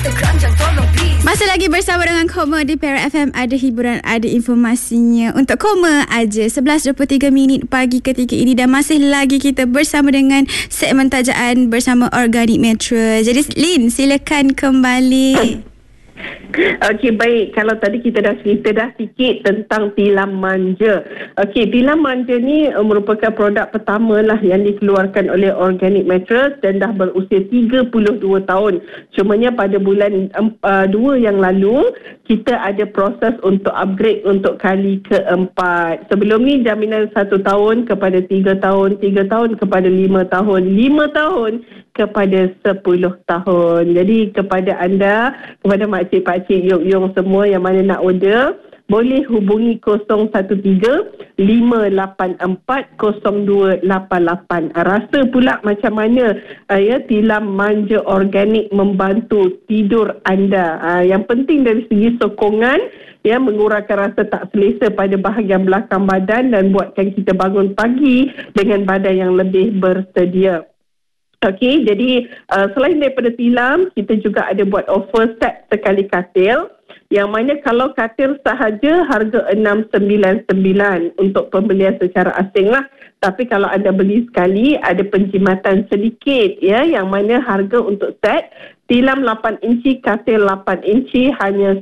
Masih lagi bersama dengan Koma di Perak FM. Ada hiburan, ada informasinya untuk Koma aja. 11.23 pagi ketika ini dan masih lagi kita bersama dengan segmen tajaan bersama Organic Mattress. Jadi Lin, silakan kembali. Okey, baik. Kalau tadi kita dah cerita dah sikit tentang tilam manja. Okey, tilam manja ni merupakan produk pertama lah yang dikeluarkan oleh Organic Mattress dan dah berusia 32 tahun. Cumanya pada bulan 2 yang lalu, kita ada proses untuk upgrade untuk kali keempat. Sebelum ni jaminan 1 tahun kepada 3 tahun, 3 tahun kepada 5 tahun, 5 tahun kepada 10 tahun. Jadi kepada anda, kepada makcik, pakcik, yok-yok semua yang mana nak order, boleh hubungi 013-584-0288. Rasa pula macam mana tilam manja organik membantu tidur anda. Yang penting dari segi sokongan, mengurangkan rasa tak selesa pada bahagian belakang badan dan buatkan kita bangun pagi dengan badan yang lebih bersedia. Okey, jadi selain daripada tilam, kita juga ada buat offer set sekali katil. Yang mana kalau katil sahaja harga 699 untuk pembelian secara asing lah. Tapi kalau anda beli sekali, ada penjimatan sedikit yang mana harga untuk set tilam 8 inci, katil 8 inci hanya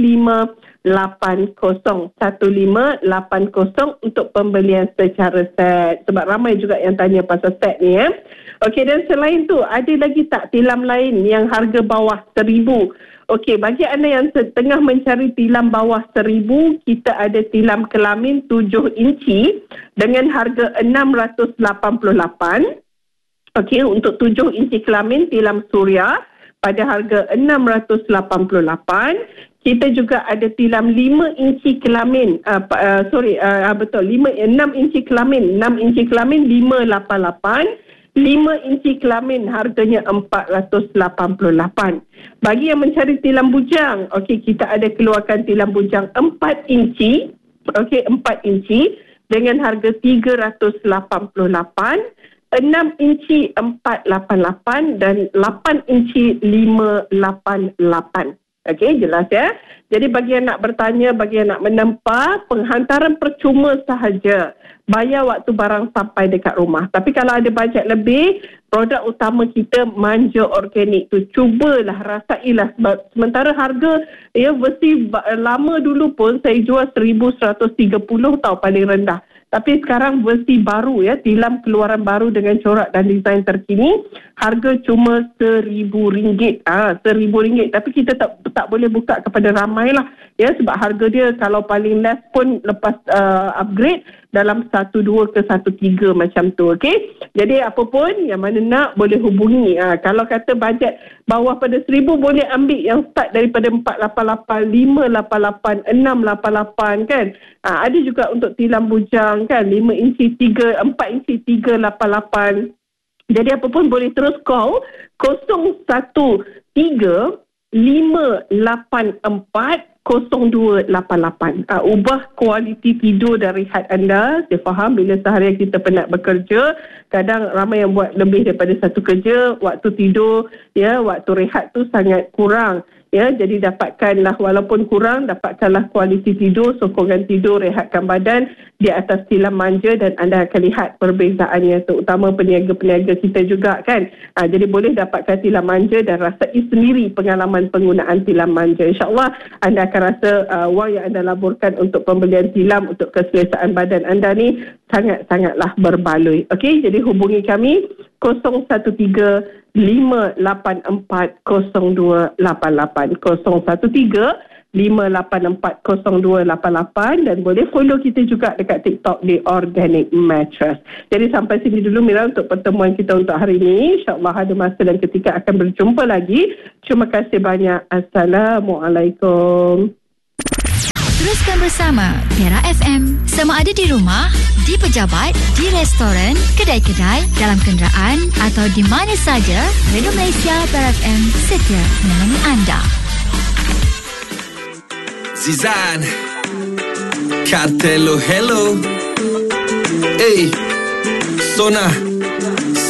1580 untuk pembelian secara set. Sebab ramai juga yang tanya pasal set ni Okey, dan selain tu ada lagi tak tilam lain yang harga bawah 1000? Okey, bagi anda yang tengah mencari tilam bawah 1000, kita ada tilam kelamin 7 inci dengan harga 688. Okey, untuk 7 inci kelamin tilam suria pada harga 688. Kita juga ada tilam 5 inci kelamin 6 inci kelamin 588. 5 inci kelamin harganya 488. Bagi yang mencari tilam bujang, okey, kita ada keluarkan tilam bujang 4 inci. Okey, 4 inci dengan harga 388. 6 inci 488 dan 8 inci 588. Okey, jelas Jadi bagi yang nak bertanya, bagi yang nak menempah, penghantaran percuma sahaja. Bayar waktu barang sampai dekat rumah. Tapi kalau ada bajet lebih, produk utama kita manja organik tu. Cubalah, rasailah. Sementara harga versi lama dulu pun saya jual 1130 tau paling rendah. Tapi sekarang versi baru tilam keluaran baru dengan corak dan desain terkini, harga cuma RM1,000. RM1,000. Tapi kita tak boleh buka kepada ramai lah. Sebab harga dia kalau paling less pun lepas upgrade dalam 1.2 ke 1.3 macam tu. Okey. Jadi apa pun yang mana nak boleh hubungi. Kalau kata bajet bawah pada 1,000 boleh ambil yang start daripada 488, 588, 688 kan. Ada juga untuk tilam bujang kan, 5 inci 3, 4 inci 388. Jadi apa pun boleh terus call 013-584-0288. Ubah kualiti tidur dan rehat anda. Saya faham bila seharian kita penat bekerja, kadang ramai yang buat lebih daripada satu kerja, waktu tidur waktu rehat tu sangat kurang. Jadi dapatkanlah, walaupun kurang, dapatkanlah kualiti tidur, sokongan tidur, rehatkan badan di atas tilam manja dan anda akan lihat perbezaannya, terutama peniaga-peniaga kita juga kan. Jadi boleh dapatkan tilam manja dan rasai sendiri pengalaman penggunaan tilam manja. InsyaAllah anda akan rasa wang yang anda laburkan untuk pembelian tilam untuk keselesaan badan anda ni sangat-sangatlah berbaloi. Okey, jadi hubungi kami 013-584-0288 013-584-0288 dan boleh follow kita juga dekat TikTok di Organic Mattress. Jadi sampai sini dulu Mira untuk pertemuan kita untuk hari ini. InsyaAllah ada masa dan ketika akan berjumpa lagi. Terima kasih banyak. Assalamualaikum. Teruskan bersama Perak FM. Sama ada di rumah, di pejabat, di restoran, kedai-kedai, dalam kenderaan atau di mana saja, Radio Malaysia Perak FM setia menemani anda. Zizan Cartelo, hello. Hey, Sona